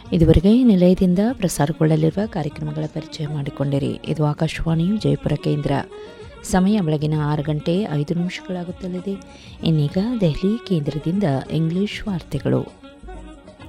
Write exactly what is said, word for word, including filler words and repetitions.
ಇದುವರೆಗೆ ನಿಲಯದಿಂದ ಪ್ರಸಾರಗೊಳ್ಳಲಿರುವ ಕಾರ್ಯಕ್ರಮಗಳ ಪರಿಚಯ ಮಾಡಿಕೊಂಡಿರಿ. ಇದು ಆಕಾಶವಾಣಿಯು ಜಯಪುರ ಕೇಂದ್ರ. ಸಮಯ ಬೆಳಗಿನ ಆರು ಗಂಟೆ ಐದು ನಿಮಿಷಗಳಾಗುತ್ತಲಿದೆ. ಇನ್ನೀಗ ದೆಹಲಿ ಕೇಂದ್ರದಿಂದ ಇಂಗ್ಲಿಷ್ ವಾರ್ತೆಗಳು.